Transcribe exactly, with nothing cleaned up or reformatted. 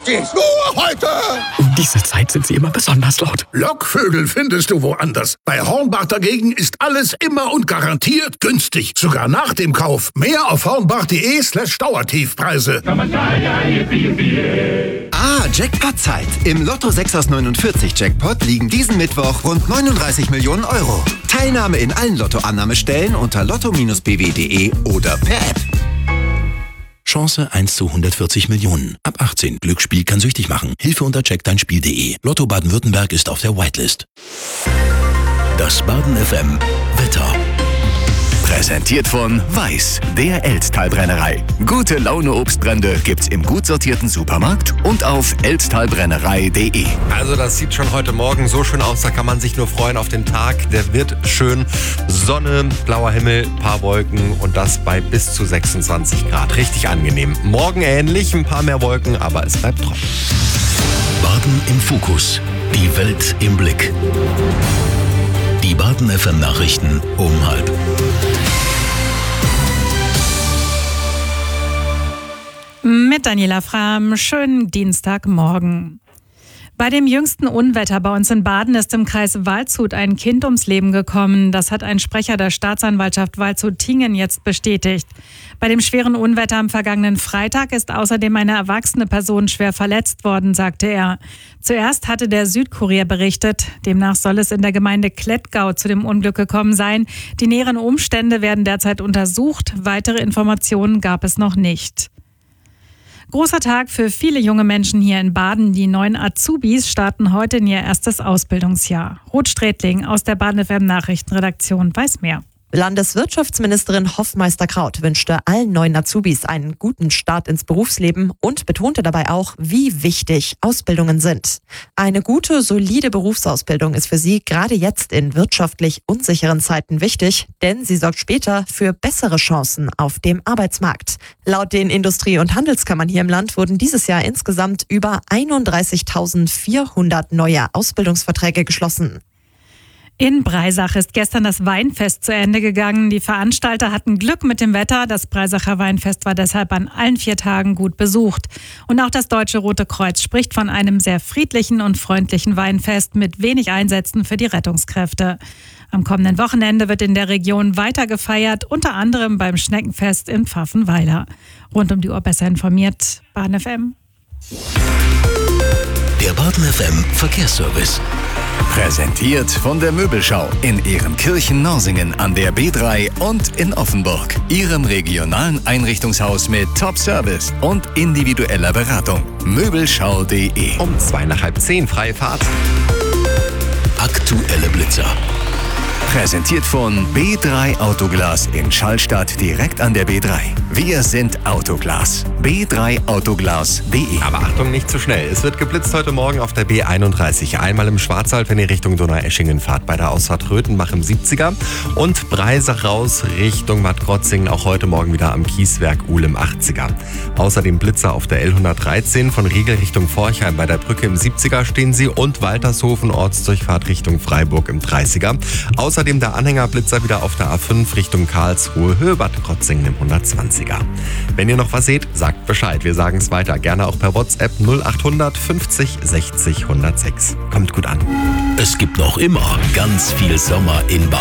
Partys. Nur heute. Um diese Zeit sind sie immer besonders laut. Lockvögel findest du woanders. Bei Hornbach dagegen ist alles immer und garantiert günstig. Sogar nach dem Kauf. Mehr auf hornbach.de slash Dauertiefpreise. Ah, Jackpot-Zeit. Im Lotto sechs aus neunundvierzig Jackpot liegen diesen Mittwoch rund neununddreißig Millionen Euro. Teilnahme in allen Lottoannahmestellen unter lotto Bindestrich b w punkt d e oder per App. Chance eins zu hundertvierzig Millionen. Ab achtzehn. Glücksspiel kann süchtig machen. Hilfe unter check dein Spiel punkt d e. Lotto Baden-Württemberg ist auf der Whitelist. Das Baden F M Wetter. Präsentiert von Weiß, der Elztal-Brennerei. Gute Laune Obstbrände gibt's im gut sortierten Supermarkt und auf elztalbrennerei punkt d e. Also das sieht schon heute Morgen so schön aus, da kann man sich nur freuen auf den Tag. Der wird schön. Sonne, blauer Himmel, paar Wolken und das bei bis zu sechsundzwanzig Grad. Richtig angenehm. Morgen ähnlich, ein paar mehr Wolken, aber es bleibt trocken. Baden im Fokus. Die Welt im Blick. Die Baden F M Nachrichten um halb. Mit Daniela Frahm, schönen Dienstagmorgen. Bei dem jüngsten Unwetter bei uns in Baden ist im Kreis Waldshut ein Kind ums Leben gekommen. Das hat ein Sprecher der Staatsanwaltschaft Waldshut-Tiengen jetzt bestätigt. Bei dem schweren Unwetter am vergangenen Freitag ist außerdem eine erwachsene Person schwer verletzt worden, sagte er. Zuerst hatte der Südkurier berichtet. Demnach soll es in der Gemeinde Klettgau zu dem Unglück gekommen sein. Die näheren Umstände werden derzeit untersucht. Weitere Informationen gab es noch nicht. Großer Tag für viele junge Menschen hier in Baden. Die neuen Azubis starten heute in ihr erstes Ausbildungsjahr. Ruth Strätling aus der Baden F M Nachrichtenredaktion weiß mehr. Landeswirtschaftsministerin Hoffmeister-Kraut wünschte allen neuen Azubis einen guten Start ins Berufsleben und betonte dabei auch, wie wichtig Ausbildungen sind. Eine gute, solide Berufsausbildung ist für sie gerade jetzt in wirtschaftlich unsicheren Zeiten wichtig, denn sie sorgt später für bessere Chancen auf dem Arbeitsmarkt. Laut den Industrie- und Handelskammern hier im Land wurden dieses Jahr insgesamt über einunddreißigtausendvierhundert neue Ausbildungsverträge geschlossen. In Breisach ist gestern das Weinfest zu Ende gegangen. Die Veranstalter hatten Glück mit dem Wetter. Das Breisacher Weinfest war deshalb an allen vier Tagen gut besucht. Und auch das Deutsche Rote Kreuz spricht von einem sehr friedlichen und freundlichen Weinfest mit wenig Einsätzen für die Rettungskräfte. Am kommenden Wochenende wird in der Region weiter gefeiert, unter anderem beim Schneckenfest in Pfaffenweiler. Rund um die Uhr besser informiert, Baden F M. Der Baden F M Verkehrsservice. Präsentiert von der Möbelschau in Ehrenkirchen-Norsingen an der B drei und in Offenburg. Ihrem regionalen Einrichtungshaus mit Top-Service und individueller Beratung. Möbelschau punkt d e. Um zwei nach halb zehn, freie Fahrt. Aktuelle Blitzer. Präsentiert von B drei Autoglas in Schallstadt direkt an der B drei. Wir sind Autoglas. B drei autoglas punkt d e. Aber Achtung, nicht zu schnell. Es wird geblitzt heute Morgen auf der B einunddreißig. Einmal im Schwarzwald, wenn ihr Richtung Donaueschingen fahrt, bei der Ausfahrt Röthenbach im siebziger. Und Breisach raus Richtung Bad Krotzingen, auch heute Morgen wieder am Kieswerk Uhl im achtziger. Außerdem Blitzer auf der L hundertdreizehn von Riegel Richtung Forchheim bei der Brücke im siebziger stehen sie und Waltershofen Ortsdurchfahrt Richtung Freiburg im dreißiger. Außerdem der Anhängerblitzer wieder auf der A fünf Richtung Karlsruhe, Höhe Bad Krotzingen im hundertzwanziger. Wenn ihr noch was seht, sagt Bescheid. Wir sagen es weiter. Gerne auch per WhatsApp null achthundert fünfzig sechzig hundertsechs. Kommt gut an. Es gibt noch immer ganz viel Sommer in Baden.